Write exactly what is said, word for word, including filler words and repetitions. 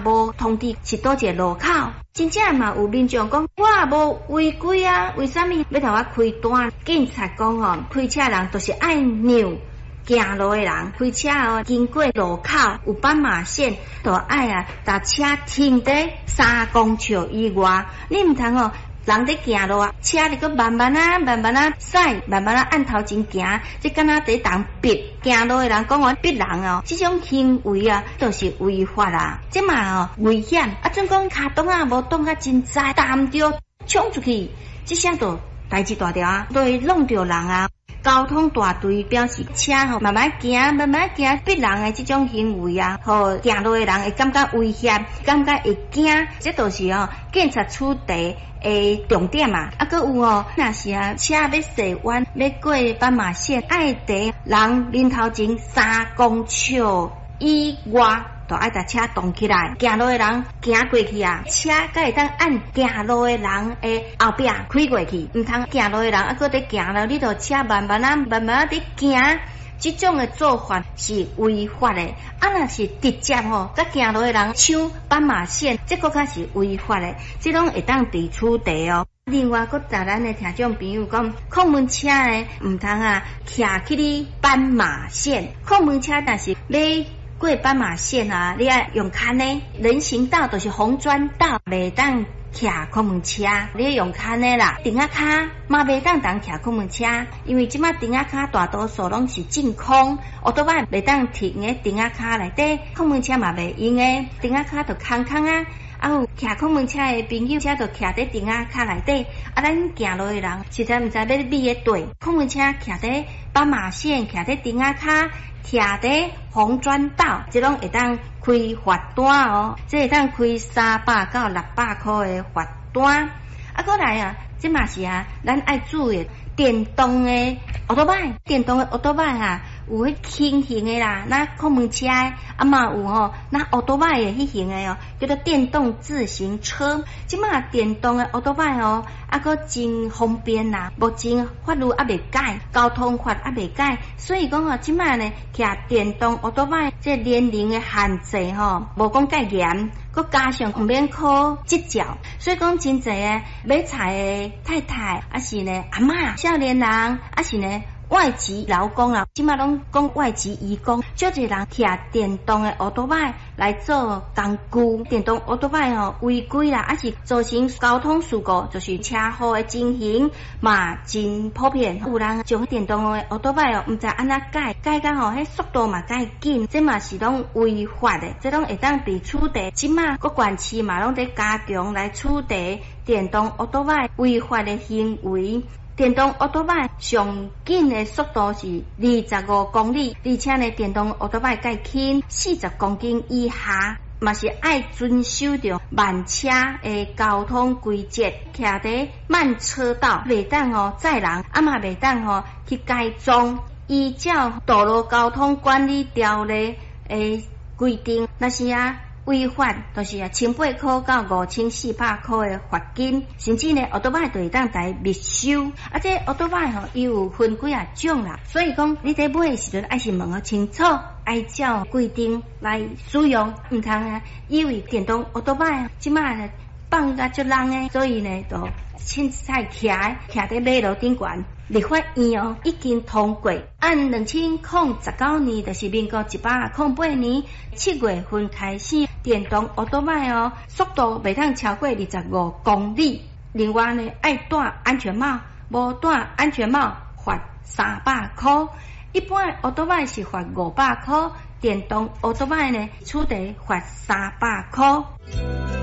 无通知是倒一个路口。真正嘛有民众讲，我也无违规啊，为什么要头我开单？警察讲吼，开车人都是爱让行路的人，开车哦，经过路口有斑马线，就爱啊，把车停在三公尺以外。你唔通哦，人在行路啊，车你个慢慢啊，慢慢啊驶，慢慢啊按头前行，即敢若在当逼行路的人讲我逼人哦，这种行为啊，都是违法啦。即嘛哦危险，啊，准讲卡挡啊无挡啊真栽，担着冲出去，即下都代志大条啊，都会弄着人啊。交通大队表示，车吼慢慢行，慢慢行，逼人的这种行为啊，互行路的人会感觉危险，感觉会惊，这都是哦警察处理的重点嘛。啊，搁有哦，若是啊车要驶弯，要过斑马线，爱伫人面头前三公尺以外。就爱把车动起来，行路的人行过去啊，车才会当按行路的人的后壁开过去，唔通行路的人啊，搁伫行了，你就车慢慢啊，慢慢啊伫行，这种的做法是违法的。啊，若是直接吼，甲行路的人抢斑马线，这个较是违法的，这种会当被处理哦。另外，搁甲咱的听众朋友讲，控门车诶，唔通啊，徛去哩斑马线，控门车但是要过斑马线啊，你要用牵呢，人行道都是红砖道，袂当徛空门车，你要用牵的啦。顶仔卡嘛袂当当徛空门车，因为即马顶仔卡大多数拢是净空，奥多摆袂当停诶顶仔卡内底，空门车嘛袂用诶，顶仔卡就空空啊。啊有徛空门车的朋友，车就徛在顶仔卡内底，啊咱行路的人实在毋知要避个对，空门车徛在斑马线，徛在顶仔卡。徛在红砖道，这种会当开罚单哦，这会当开三百到六百块的罚单。啊，过来啊，这嘛是啊，咱爱注意电动的奥多摆，电动的奥多摆啊，有迄轻型的啦，那空门车的啊嘛有吼，那奥多摆的迄型的哦，叫做电动自行车。即嘛电动的奥多摆哦，啊个真方便啦。目前法律还未改，交通法还未改，所以讲哦，即嘛呢，骑电动奥多摆这年龄的限制吼，无讲介严。佮加上唔免考执照，所以讲真侪诶买菜诶太太，啊是呢阿嬷、少年人，啊是呢外籍劳工啦，即马拢讲外籍移工，少侪人骑电动诶奥多摆来做工具。电动奥多摆吼违规啦，啊是造成交通事故，就是车祸诶情形嘛真普遍。有人将电动诶奥多摆哦，毋知安怎改，改到吼迄速度嘛介紧，这嘛是拢违法诶，这拢会当被处理。即马各县市嘛拢在加强来处理电动奥多摆违法诶行为。电动奥多摆上紧的速度是二十五公里，而且呢，电动奥多摆介轻四十公斤以下，嘛是爱遵守着慢车的交通规则，徛在慢车道，袂当哦载人，啊嘛袂当哦去改装，依照道路交通管理条例的规定，那是啊。违法就是啊，千八块到五千四百块的罚金，甚至呢，奥多摆就会当来没收。啊，这奥多摆吼，伊有分几啊种啦，所以讲你在买的时阵，爱是问个清楚，按照规定来使用，唔通啊，以为电动奥多摆即马呢放甲足人诶，所以呢，就凊彩徛徛在马路顶悬。立法院哦已经通过，按两千零十九年，就是民国一百零八年七月份开始，电动奥多摆哦，速度袂当超过二十五公里。另外呢，爱戴安全帽，无戴安全帽罚三百块。一般奥多摆是罚五百块，电动奥多摆呢，处理罚三百块。